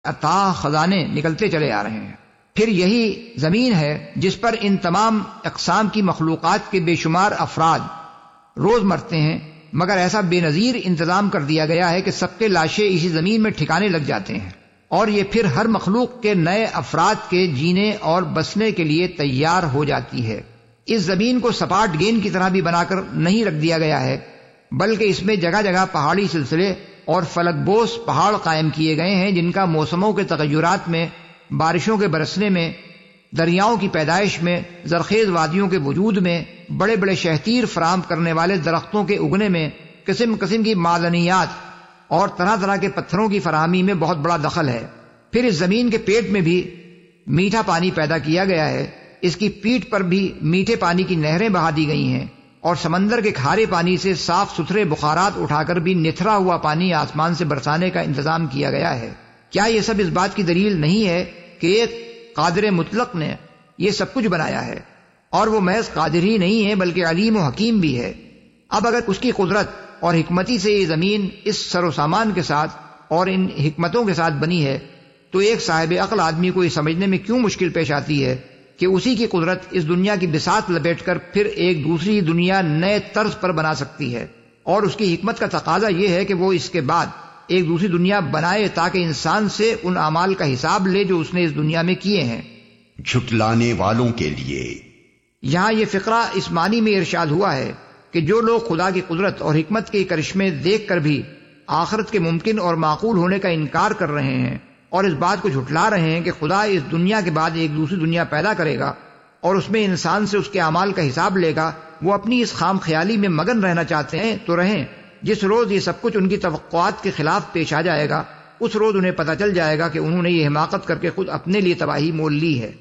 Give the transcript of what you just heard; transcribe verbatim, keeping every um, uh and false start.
عطا خزانے نکلتے چلے آ رہے ہیں۔ پھر یہی زمین ہے جس پر ان تمام اقسام کی مخلوقات کے بے شمار افراد روز مرتے ہیں، مگر ایسا بے نظیر انتظام کر دیا گیا ہے کہ سب کے لاشیں اسی زمین میں ٹھکانے لگ جاتے ہیں، اور یہ پھر ہر مخلوق کے نئے افراد کے جینے اور بسنے کے لیے تیار ہو جاتی ہے۔ اس زمین کو سپاٹ گیند کی طرح بھی بنا کر نہیں رکھ دیا گیا ہے، بلکہ اس میں جگہ جگہ پہاڑی سلسلے اور فلک بوس پہاڑ قائم کیے گئے ہیں، جن کا موسموں کے تغیرات میں، بارشوں کے برسنے میں، دریاؤں کی پیدائش میں، زرخیز وادیوں کے وجود میں، بڑے بڑے شہتیر فراہم کرنے والے درختوں کے اگنے میں، قسم قسم کی معدنیات اور طرح طرح کے پتھروں کی فراہمی میں بہت بڑا دخل ہے۔ پھر اس زمین کے پیٹ میں بھی میٹھا پانی پیدا کیا گیا ہے، اس کی پیٹھ پر بھی میٹھے پانی کی نہریں بہا دی گئی ہیں، اور سمندر کے کھارے پانی سے صاف ستھرے بخارات اٹھا کر بھی نتھرا ہوا پانی آسمان سے برسانے کا انتظام کیا گیا ہے۔ کیا یہ سب اس بات کی دلیل نہیں ہے کہ ایک قادر مطلق نے یہ سب کچھ بنایا ہے، اور وہ محض قادر ہی نہیں ہے بلکہ علیم و حکیم بھی ہے؟ اب اگر اس کی قدرت اور حکمتی سے یہ زمین اس سر و سامان کے ساتھ اور ان حکمتوں کے ساتھ بنی ہے، تو ایک صاحب عقل آدمی کو یہ سمجھنے میں کیوں مشکل پیش آتی ہے کہ اسی کی قدرت اس دنیا کی بساط لپیٹ کر پھر ایک دوسری دنیا نئے طرز پر بنا سکتی ہے، اور اس کی حکمت کا تقاضا یہ ہے کہ وہ اس کے بعد ایک دوسری دنیا بنائے تاکہ انسان سے ان اعمال کا حساب لے جو اس نے اس دنیا میں کیے ہیں۔ جھٹلانے والوں کے لیے یہاں یہ فقرہ اس معنی میں ارشاد ہوا ہے کہ جو لوگ خدا کی قدرت اور حکمت کے کرشمے دیکھ کر بھی آخرت کے ممکن اور معقول ہونے کا انکار کر رہے ہیں اور اس بات کو جھٹلا رہے ہیں کہ خدا اس دنیا کے بعد ایک دوسری دنیا پیدا کرے گا اور اس میں انسان سے اس کے اعمال کا حساب لے گا، وہ اپنی اس خام خیالی میں مگن رہنا چاہتے ہیں تو رہیں۔ جس روز یہ سب کچھ ان کی توقعات کے خلاف پیش آ جائے گا، اس روز انہیں پتہ چل جائے گا کہ انہوں نے یہ حماقت کر کے خود اپنے لیے تباہی مول لی ہے۔